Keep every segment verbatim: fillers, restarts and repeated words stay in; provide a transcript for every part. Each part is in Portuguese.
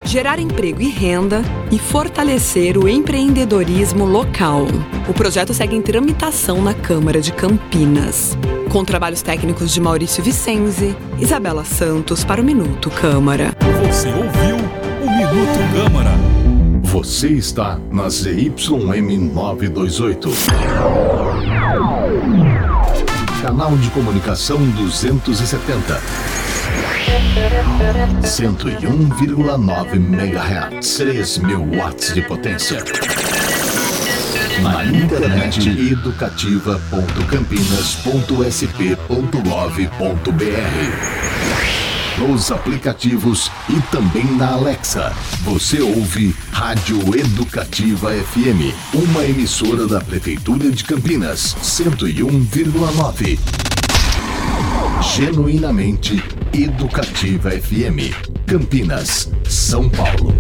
gerar emprego e renda e fortalecer o empreendedorismo local. O projeto segue em tramitação na Câmara de Campinas, com trabalhos técnicos de Maurício Vicenzi, Isabela Santos para o Minuto Câmara. Você ouviu o Minuto Câmara. Você está na Z Y M novecentos e vinte e oito. Canal de comunicação duzentos e setenta. cento e um vírgula nove megahertz. três mil watts de potência. Na internet educativa ponto campinas ponto s p ponto gov ponto b r. Nos aplicativos e também na Alexa. Você ouve Rádio Educativa F M, uma emissora da Prefeitura de Campinas, cento e um vírgula nove. Genuinamente Educativa F M, Campinas, São Paulo.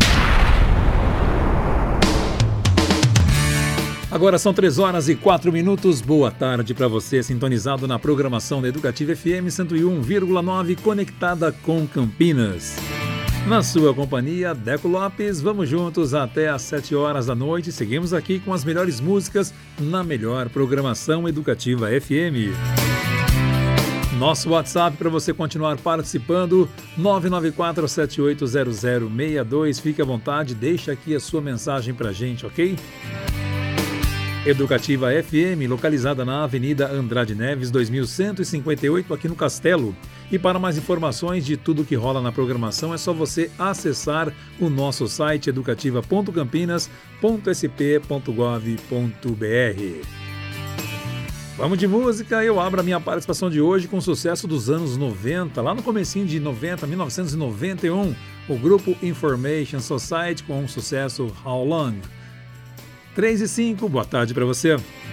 Agora são três horas e quatro minutos. Boa tarde para você, sintonizado na programação da Educativa F M cento e um vírgula nove, conectada com Campinas. Na sua companhia, Deco Lopes, vamos juntos até às sete horas da noite. Seguimos aqui com as melhores músicas na melhor programação Educativa F M. Nosso WhatsApp para você continuar participando, nove nove quatro sete oito zero zero seis dois. Fique à vontade, deixa aqui a sua mensagem para a gente, ok? Educativa F M, localizada na Avenida Andrade Neves, dois mil cento e cinquenta e oito, aqui no Castelo. E para mais informações de tudo que rola na programação, é só você acessar o nosso site educativa ponto campinas ponto s p ponto gov ponto b r. Vamos de música, eu abro a minha participação de hoje com o sucesso dos anos noventa, lá no comecinho de noventa, mil novecentos e noventa e um, o grupo Information Society com o sucesso How Long? três e cinco, boa tarde para você.